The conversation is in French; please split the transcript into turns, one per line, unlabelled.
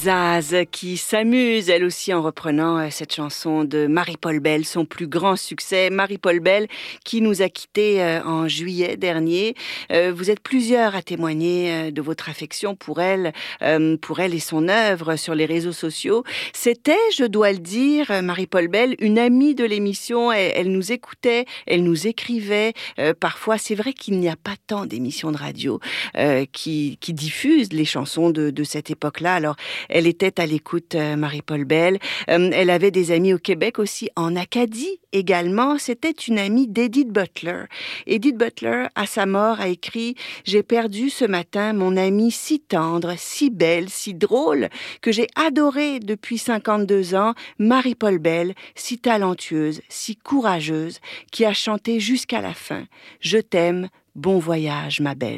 Zaz qui s'amuse elle aussi en reprenant cette chanson de Marie-Paul Bell, son plus grand succès. Marie-Paul Bell qui nous a quittés en juillet dernier. Vous êtes plusieurs à témoigner de votre affection pour elle et son œuvre sur les réseaux sociaux. C'était, je dois le dire, Marie-Paul Bell, une amie de l'émission. Elle nous écoutait, elle nous écrivait. Parfois, c'est vrai qu'il n'y a pas tant d'émissions de radio qui diffusent les chansons de cette époque-là. Alors, elle était à l'écoute, Marie-Paul Bell. Elle avait des amis au Québec aussi, en Acadie également. C'était une amie d'Edith Butler. Edith Butler, à sa mort, a écrit « J'ai perdu ce matin mon amie si tendre, si belle, si drôle, que j'ai adorée depuis 52 ans, Marie-Paul Bell, si talentueuse, si courageuse, qui a chanté jusqu'à la fin. Je t'aime, bon voyage, ma belle. »